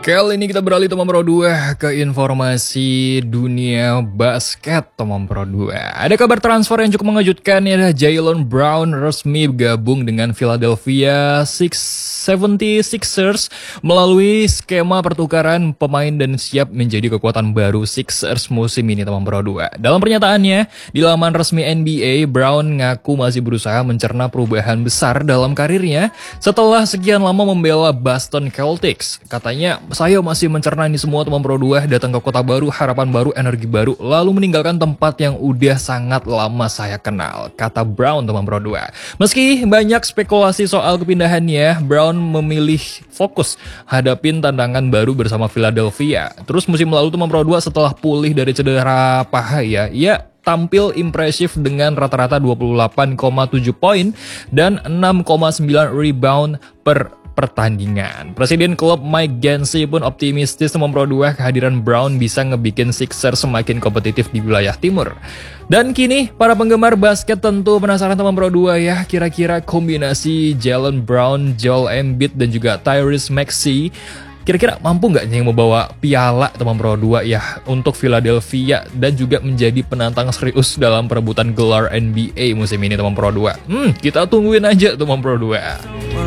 Kali ini kita beralih teman Pro 2 ke informasi dunia basket teman Pro 2. Ada kabar transfer yang cukup mengejutkan, ya, Jaylen Brown resmi gabung dengan Philadelphia 76ers melalui skema pertukaran pemain dan siap menjadi kekuatan baru Sixers musim ini teman Pro 2. Dalam pernyataannya di laman resmi NBA, Brown ngaku masih berusaha mencerna perubahan besar dalam karirnya setelah sekian lama membela Boston Celtics. Katanya, saya masih mencerna ini semua teman Pro 2, datang ke kota baru, harapan baru, energi baru, lalu meninggalkan tempat yang udah sangat lama saya kenal, kata Brown teman Pro 2. Meski banyak spekulasi soal kepindahannya, Brown memilih fokus hadapin tantangan baru bersama Philadelphia. Terus musim lalu teman Pro 2 setelah pulih dari cedera paha ia tampil impresif dengan rata-rata 28,7 poin dan 6,9 rebound per pertandingan. Presiden klub Mike Gensey pun optimistis teman Pro 2 kehadiran Brown bisa ngebikin Sixers semakin kompetitif di wilayah timur. Dan kini para penggemar basket tentu penasaran teman Pro 2 ya, kira-kira kombinasi Jaylen Brown, Joel Embiid dan juga Tyrese Maxey kira-kira mampu nggak nih membawa piala teman Pro 2 ya untuk Philadelphia dan juga menjadi penantang serius dalam perebutan gelar NBA musim ini teman Pro 2. Kita tungguin aja teman Pro 2.